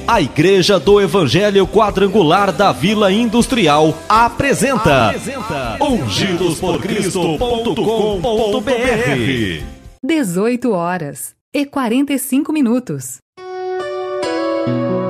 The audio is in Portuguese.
A Igreja do Evangelho Quadrangular da Vila Industrial apresenta ungidosporcristo.com.br. 18 horas e 45 minutos.